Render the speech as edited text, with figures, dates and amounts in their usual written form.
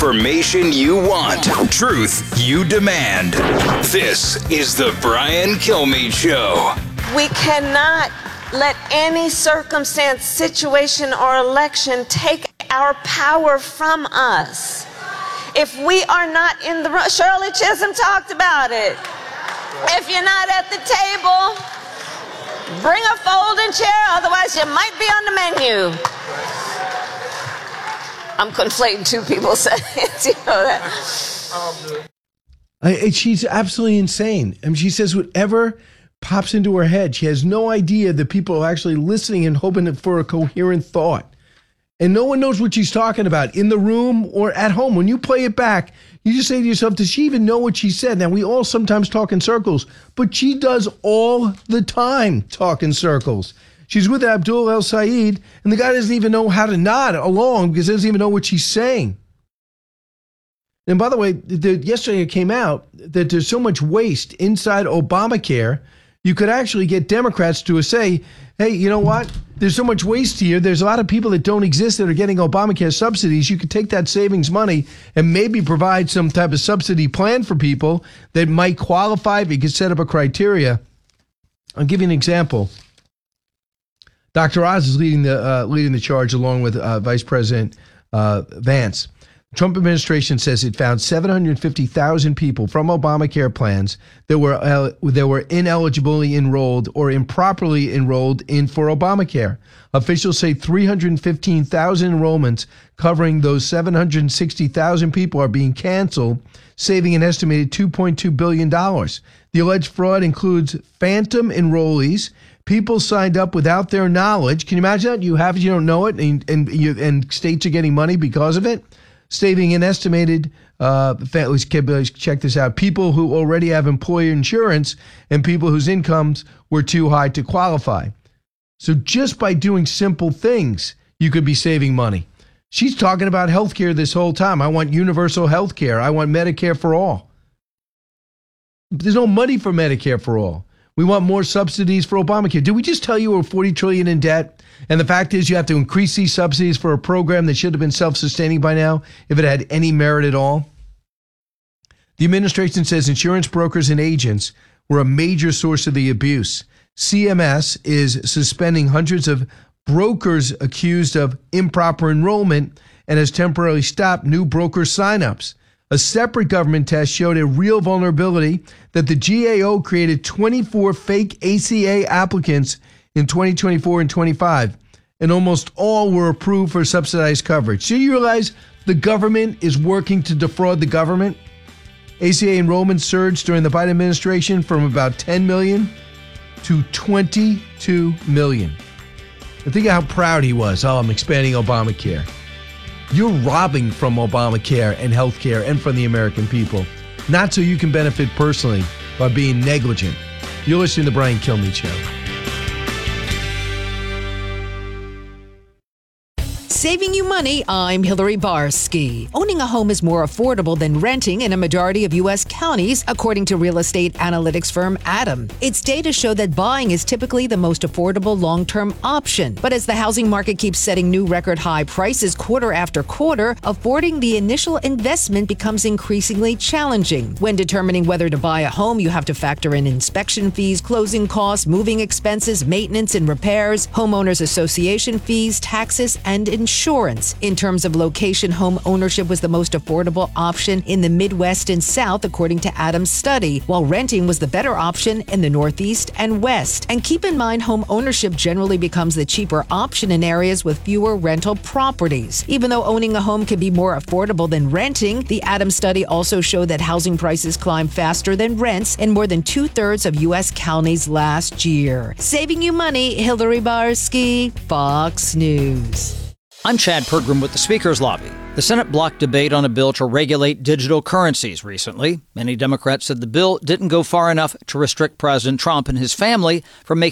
Information you want. Truth you demand. This is the Brian Kilmeade Show. We cannot let any circumstance, situation, or election take our power from us. If we are not in the room, Shirley Chisholm talked about it. If you're not at the table, bring a folding chair, otherwise you might be on the menu. I'm conflating two people's sentences, you know that. She's absolutely insane. I mean, she says whatever pops into her head. She has no idea that people are actually listening and hoping for a coherent thought. And no one knows what she's talking about in the room or at home. When you play it back, you just say to yourself, does she even know what she said? Now, we all sometimes talk in circles, but she does all the time talk in circles. She's with Abdul El Sayed, and the guy doesn't even know how to nod along because he doesn't even know what she's saying. And by the way, yesterday it came out that there's so much waste inside Obamacare, you could actually get Democrats to say, hey, you know what? There's so much waste here. There's a lot of people that don't exist that are getting Obamacare subsidies. You could take that savings money and maybe provide some type of subsidy plan for people that might qualify if you could set up a criteria. I'll give you an example. Dr. Oz is leading the charge along with Vice President Vance. The Trump administration says it found 750,000 people from Obamacare plans that were ineligible enrolled or improperly enrolled in for Obamacare. Officials say 315,000 enrollments covering those 760,000 people are being canceled, saving an estimated $2.2 billion. The alleged fraud includes phantom enrollees, people signed up without their knowledge. Can you imagine that? You don't know it, and states are getting money because of it. Saving an estimated, let's check this out, people who already have employer insurance and people whose incomes were too high to qualify. So just by doing simple things, you could be saving money. She's talking about health care this whole time. I want universal health care. I want Medicare for all. There's no money for Medicare for all. We want more subsidies for Obamacare. Did we just tell you we're $40 trillion in debt? And the fact is you have to increase these subsidies for a program that should have been self-sustaining by now if it had any merit at all. The administration says insurance brokers and agents were a major source of the abuse. CMS is suspending hundreds of brokers accused of improper enrollment and has temporarily stopped new broker signups. A separate government test showed a real vulnerability that the GAO created 24 fake ACA applicants in 2024 and 25, and almost all were approved for subsidized coverage. So you realize the government is working to defraud the government? ACA enrollment surged during the Biden administration from about 10 million to 22 million. And think of how proud he was. Oh, I'm expanding Obamacare. You're robbing from Obamacare and healthcare and from the American people, not so you can benefit personally by being negligent. You're listening to The Brian Kilmeade Show. Saving you money, I'm Hillary Barsky. Owning a home is more affordable than renting in a majority of U.S. counties, according to real estate analytics firm Adam. Its data show that buying is typically the most affordable long-term option. But as the housing market keeps setting new record high prices quarter after quarter, affording the initial investment becomes increasingly challenging. When determining whether to buy a home, you have to factor in inspection fees, closing costs, moving expenses, maintenance and repairs, homeowners association fees, taxes, and insurance. In terms of location, home ownership was the most affordable option in the Midwest and South, according to Adam's study, while renting was the better option in the Northeast and West. And keep in mind, home ownership generally becomes the cheaper option in areas with fewer rental properties. Even though owning a home can be more affordable than renting, the Adams study also showed that housing prices climbed faster than rents in more than 2/3 of U.S. counties last year. Saving you money, Hillary Barsky, Fox News. I'm Chad Pergram with the Speaker's Lobby. The Senate blocked debate on a bill to regulate digital currencies recently. Many Democrats said the bill didn't go far enough to restrict President Trump and his family from making